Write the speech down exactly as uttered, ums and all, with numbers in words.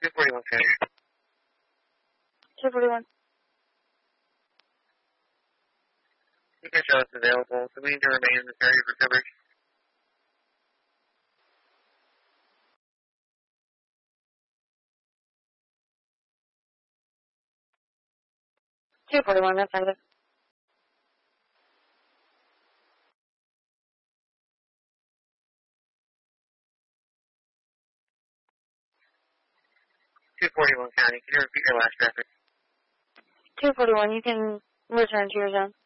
two forty-one County. two forty-one. You can show us available, so we need to remain in this area for coverage. two forty-one, that's active. two forty-one County, can you repeat your last traffic? two forty-one, you can return to your zone.